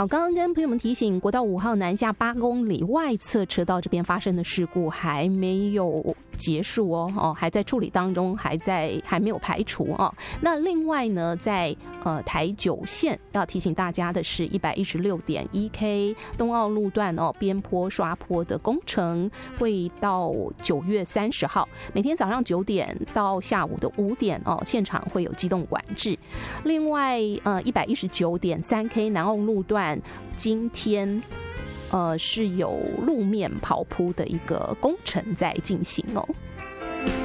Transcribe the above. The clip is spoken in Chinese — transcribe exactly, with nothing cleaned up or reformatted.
好，刚刚跟朋友们提醒，国道五号南下八公里外侧车道这边发生的事故还没有结束哦，哦，还在处理当中，还在还没有排除哦。那另外呢，在呃台九线要提醒大家的是，一百一十六点一 K 东澳路段哦边坡刷坡的工程会到九月三十号，每天早上九点到下午的五点哦，现场会有机动管制。另外，呃，一百一十九点三 K 南澳路段今天。呃，是有路面刨铺的一个工程在进行哦。